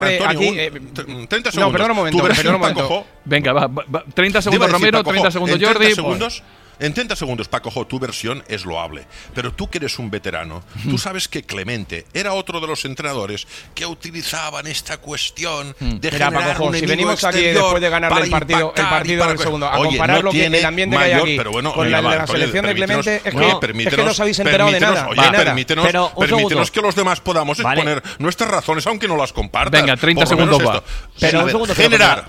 Antonio, aquí, 30 segundos. No, perdón un momento. Venga, va, 30 segundos Romero, 30 segundos Jordi. 30 segundos, en 30 segundos, Paco, tu versión es loable. Pero tú que eres un veterano, tú sabes que Clemente era otro de los entrenadores que utilizaban esta cuestión de generar un enemigo si venimos aquí exterior después de ganar el partido del segundo, a comparar lo que el ambiente que hay aquí con la selección de Clemente, es que no os habéis enterado de nada. Permítenos que los demás podamos exponer nuestras razones, aunque no las compartan. Venga, 30 segundos va. Pero un segundo, generar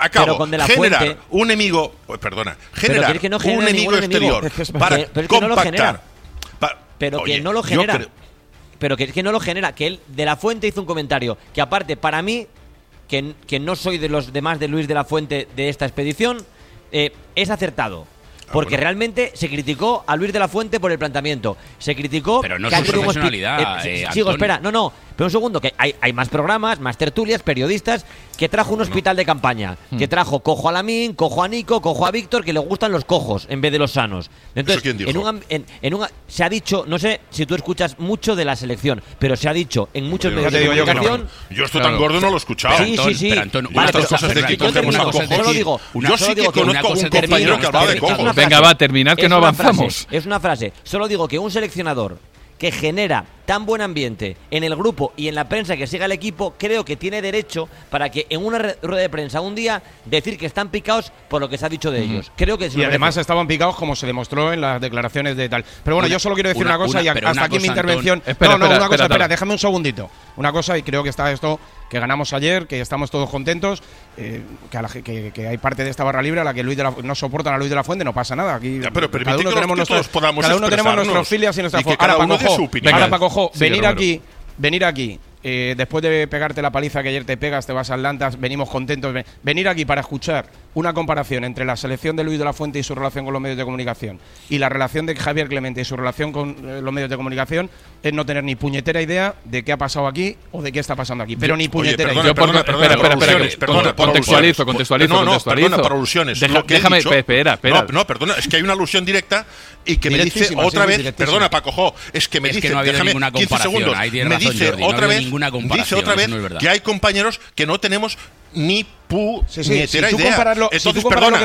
un enemigo, generar un enemigo exterior para compactar. Pero que no lo genera. Pero que es que no lo genera. Que él de la Fuente hizo un comentario que, aparte, para mí, que no soy de los demás de Luis de la Fuente de esta expedición, es acertado. Porque realmente se criticó a Luis de la Fuente por el planteamiento. Se criticó. Pero no su profesionalidad. Sigo, espera. No. Pero un segundo, que hay más programas, más tertulias, periodistas, que trajo un hospital de campaña. Que trajo cojo a Lamín, cojo a Nico, cojo a Víctor, que le gustan los cojos en vez de los sanos. Entonces, ¿quién dijo? se ha dicho, no sé si tú escuchas mucho de la selección, pero se ha dicho en muchos medios de comunicación. Yo estoy tan gordo no lo he escuchado. Sí. Pero Antón, vale, estas cosas de que cogemos a cojos. Yo sí que conozco a un compañero que hablaba de cojos. Venga, va a terminar, que no avanzamos. Es una frase. Solo digo que un seleccionador que genera tan buen ambiente en el grupo y en la prensa que siga el equipo, creo que tiene derecho para que en una rueda de prensa un día decir que están picados por lo que se ha dicho de ellos. Creo que y además estaban picados como se demostró en las declaraciones de tal. Pero bueno, yo solo quiero decir una cosa y hasta aquí mi intervención. Espera, déjame un segundito. Una cosa, y creo que está esto que ganamos ayer, que estamos todos contentos, que hay parte de esta barra libre a la que no soportan a Luis de la Fuente, no pasa nada. Aquí pero cada uno tenemos nuestras filias y nuestras Ahora, Paco, venir aquí, después de pegarte la paliza que ayer te pegas, te vas a Atlantas, venimos contentos. Venir aquí para escuchar una comparación entre la selección de Luis de la Fuente y su relación con los medios de comunicación y la relación de Javier Clemente y su relación con los medios de comunicación es no tener ni puñetera idea de qué ha pasado aquí o de qué está pasando aquí. Pero ni puñetera idea. Perdona, contextualizo. Perdona, por alusiones. Déjame, espera. No, perdona, es que hay una alusión directa y que me dice otra vez, perdona, Paco, es que me dice, no ha habido déjame ninguna 15 segundos, me dice otra vez que hay compañeros que no tenemos ni puñetera idea. Entonces, perdona,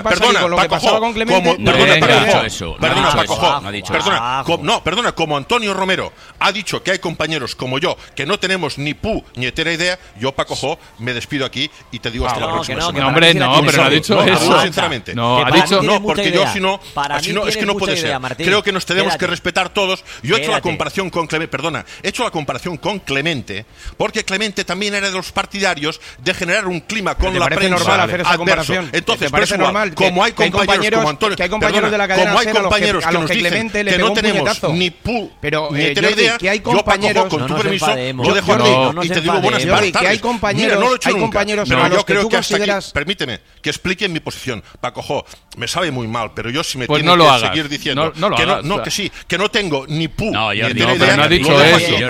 perdona, como Antonio Romero ha dicho que hay compañeros como yo que no tenemos ni puñetera idea, yo, Paco, me despido aquí y te digo hasta la próxima semana. Hombre, no, pero no ha dicho eso. Sinceramente. No, ha dicho no, porque yo si no, es que no puede ser. Creo que nos tenemos que respetar todos. Yo he hecho la comparación con Clemente, porque Clemente también era de los partidarios de generar un clima con la prensa normal hacer esa comparación. Entonces, parece normal como hay compañeros como Antonio, que hay compañeros de la cadena como hay compañeros que nos dicen que no tenemos ni idea, que hay compañeros, con tu permiso, yo dejo aquí y te digo buenas tardes. Que hay compañeros a los que tú consideras. Permíteme que explique mi posición. Paco, me sabe muy mal, pero yo si me pues tiene que seguir diciendo que sí, que no tengo ni idea. No ha dicho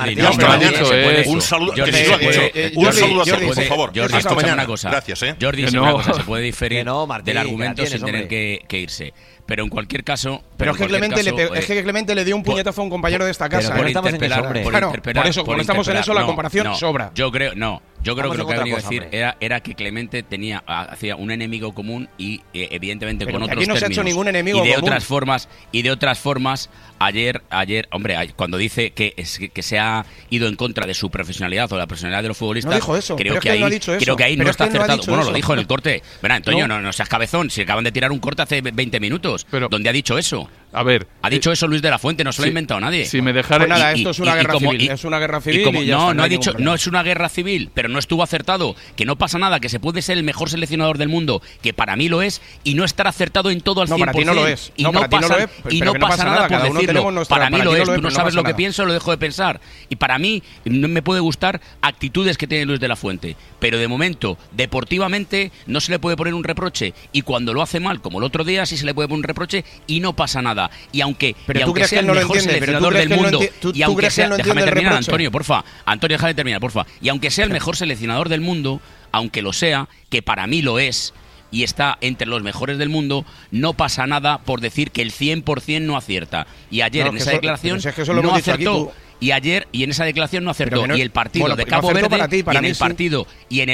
eso. Un saludo, un saludo a todos, por favor. Hasta mañana. Gracias, Jordi, es una cosa, se puede diferir del argumento sin tener que irse. Pero en cualquier caso... Pero es que Clemente le dio un puñetazo a un compañero de esta casa. Por eso, cuando estamos en eso, la comparación sobra. Yo creo que lo que ha venido a decir era que Clemente hacía un enemigo común y evidentemente con otros términos. Aquí no se ha hecho ningún enemigo común. Y de otras formas, ayer, hombre, cuando dice que se ha ido en contra de su profesionalidad o la profesionalidad de los futbolistas, no dijo eso, creo que ahí no está acertado. Bueno, lo dijo en el corte. Verá, Antonio, no seas cabezón, si acaban de tirar un corte hace 20 minutos. ¿Dónde ha dicho eso? A ver, ha dicho eso Luis de la Fuente, no se lo ha inventado nadie. Si me dejara pues nada, esto es una guerra civil. Es una guerra civil. No ha dicho, no es una guerra civil, pero no estuvo acertado. Que no pasa nada, que se puede ser el mejor seleccionador del mundo, que para mí lo es, y no estar acertado en todo al 100%. No, para ti no lo es. Y no pasa nada por decirlo. Para mí lo es. Tú no sabes lo que pienso, lo dejo de pensar. Y para mí no me puede gustar actitudes que tiene Luis de la Fuente. Pero de momento, deportivamente, no se le puede poner un reproche. Y cuando lo hace mal, como el otro día, sí se le puede poner un reproche y no pasa nada. Y aunque sea el mejor seleccionador del mundo, y aunque sea, déjame terminar, Antonio, porfa. Antonio, déjame terminar, porfa. Y aunque sea el mejor seleccionador del mundo, aunque lo sea, que para mí lo es, y está entre los mejores del mundo, no pasa nada por decir que el 100% no acierta. Y ayer en esa declaración no acertó. Y en esa declaración no acertó. Y el partido de Cabo Verde, y en el partido y en el